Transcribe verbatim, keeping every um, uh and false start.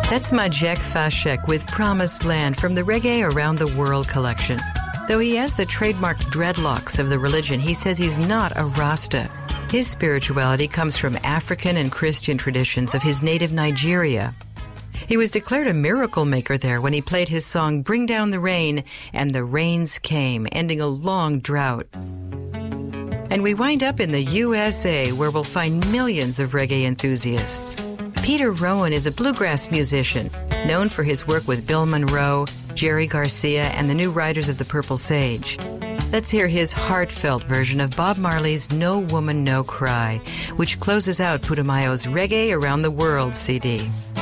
That's Majek Fashek with Promised Land from the Reggae Around the World collection. Though he has the trademark dreadlocks of the religion, he says he's not a Rasta. His spirituality comes from African and Christian traditions of his native Nigeria. He was declared a miracle maker there when he played his song Bring Down the Rain, and the rains came, ending a long drought. And we wind up in the U S A, where we'll find millions of reggae enthusiasts. Peter Rowan is a bluegrass musician, known for his work with Bill Monroe, Jerry Garcia, and the New Riders of the Purple Sage. Let's hear his heartfelt version of Bob Marley's No Woman, No Cry, which closes out Putumayo's Reggae Around the World C D.